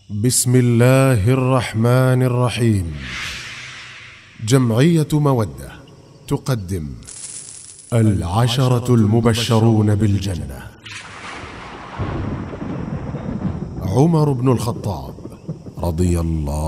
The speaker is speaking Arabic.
بسم الله الرحمن الرحيم. جمعية مودة تقدم 10 المبشرون بالجنة. عمر بن الخطاب رضي الله